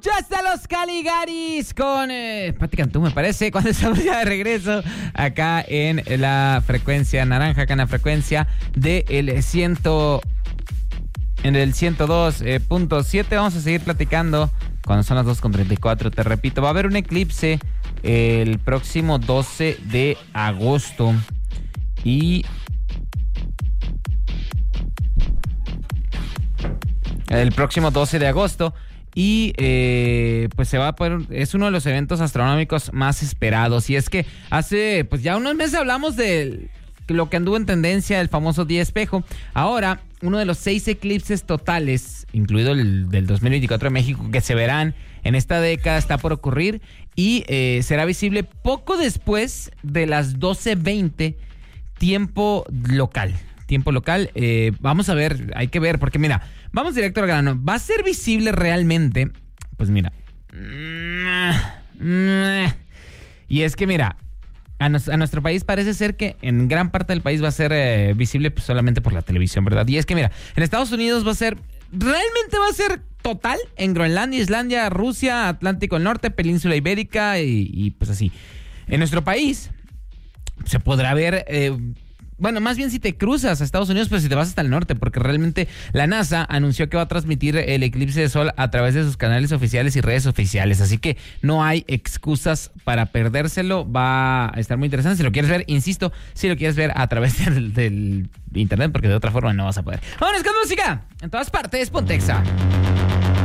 escuchaste a los Caligaris con Pati Cantú, me parece, cuando estamos ya de regreso acá en la frecuencia naranja, acá en la frecuencia de en el 102.7. Vamos a seguir platicando cuando son las 2:34. Te repito, va a haber un eclipse el próximo 12 de agosto y pues se va a poder, es uno de los eventos astronómicos más esperados. Y es que hace pues ya unos meses hablamos de lo que anduvo en tendencia, el famoso día espejo. Ahora, uno de los 6 eclipses totales, incluido el del 2024 de México, que se verán en esta década, está por ocurrir y será visible poco después de las 12:20 tiempo local. Vamos a ver, hay que ver, porque mira, vamos directo al grano. ¿Va a ser visible realmente? Pues mira. Y es que mira, a nuestro país parece ser que en gran parte del país va a ser visible pues, solamente por la televisión, ¿verdad? Y es que mira, en Estados Unidos realmente va a ser total en Groenlandia, Islandia, Rusia, Atlántico del Norte, Península Ibérica y pues así. En nuestro país se podrá ver... Bueno, más bien si te cruzas a Estados Unidos, pues si te vas hasta el norte, porque realmente la NASA anunció que va a transmitir el eclipse de sol a través de sus canales oficiales y redes oficiales, así que no hay excusas para perdérselo, va a estar muy interesante. Si lo quieres ver, insisto, si lo quieres ver a través del internet, porque de otra forma no vas a poder. ¡Vámonos con música! En todas partes, Pontexa.